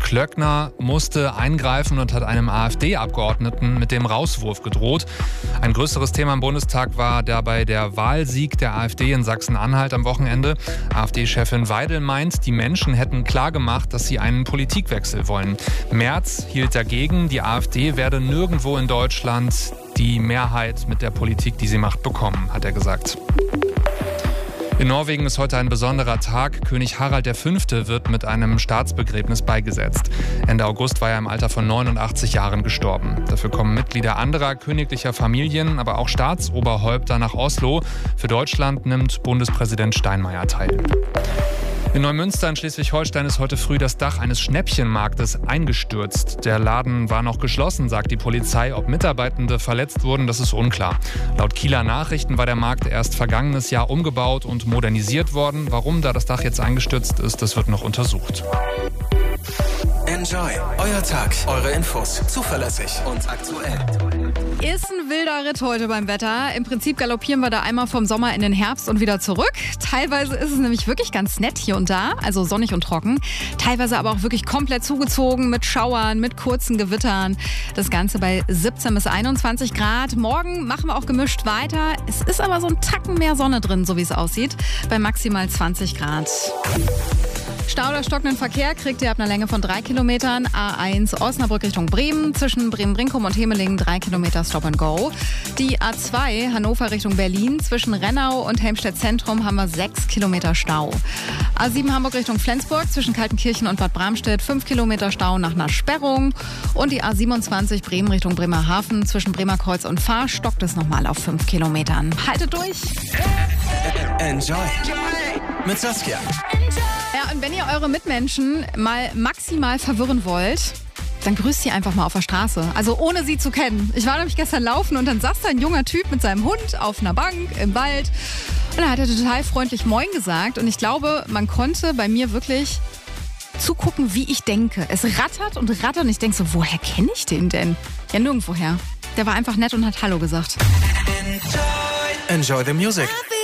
Klöckner musste eingreifen und hat einem AfD-Abgeordneten mit dem Rauswurf gedroht. Ein größeres Thema im Bundestag war dabei der Wahlsieg der AfD in Sachsen-Anhalt am Wochenende. AfD-Chefin Weidel meint, die Menschen hätten klargemacht, dass sie einen Politikwechsel wollen. Merz hielt dagegen, die AfD werde nirgendwo in Deutschland die Mehrheit mit der Politik, die sie macht, bekommen, hat er gesagt. In Norwegen ist heute ein besonderer Tag. König Harald V. wird mit einem Staatsbegräbnis beigesetzt. Ende August war er im Alter von 89 Jahren gestorben. Dafür kommen Mitglieder anderer königlicher Familien, aber auch Staatsoberhäupter nach Oslo. Für Deutschland nimmt Bundespräsident Steinmeier teil. In Neumünster in Schleswig-Holstein ist heute früh das Dach eines Schnäppchenmarktes eingestürzt. Der Laden war noch geschlossen, sagt die Polizei. Ob Mitarbeitende verletzt wurden, das ist unklar. Laut Kieler Nachrichten war der Markt erst vergangenes Jahr umgebaut und modernisiert worden. Warum da das Dach jetzt eingestürzt ist, das wird noch untersucht. Enjoy. Euer Tag. Eure Infos. Zuverlässig und aktuell. Ist ein wilder Ritt heute beim Wetter. Im Prinzip galoppieren wir da einmal vom Sommer in den Herbst und wieder zurück. Teilweise ist es nämlich wirklich ganz nett hier und da, also sonnig und trocken. Teilweise aber auch wirklich komplett zugezogen mit Schauern, mit kurzen Gewittern. Das Ganze bei 17 bis 21 Grad. Morgen machen wir auch gemischt weiter. Es ist aber so ein Tacken mehr Sonne drin, so wie es aussieht, bei maximal 20 Grad. Stau oder stockenden Verkehr kriegt ihr ab einer Länge von 3 Kilometern. A1 Osnabrück Richtung Bremen. Zwischen Bremen-Brinkum und Hemeling 3 Kilometer Stop and Go. Die A2 Hannover Richtung Berlin. Zwischen Rennau und Helmstedt Zentrum haben wir 6 Kilometer Stau. A7 Hamburg Richtung Flensburg. Zwischen Kaltenkirchen und Bad Bramstedt 5 Kilometer Stau nach einer Sperrung. Und die A27 Bremen Richtung Bremerhaven. Zwischen Bremerkreuz und Fahr stockt es nochmal auf 5 Kilometern. Haltet durch! Enjoy! Mit Saskia. Ja, und wenn ihr eure Mitmenschen mal maximal verwirren wollt, dann grüßt sie einfach mal auf der Straße. Also ohne sie zu kennen. Ich war nämlich gestern laufen und dann saß da ein junger Typ mit seinem Hund auf einer Bank im Wald. Und da hat er total freundlich Moin gesagt. Und ich glaube, man konnte bei mir wirklich zugucken, wie ich denke. Es rattert und rattert und ich denke so, woher kenne ich den denn? Ja, nirgendwoher. Der war einfach nett und hat Hallo gesagt. Enjoy the music.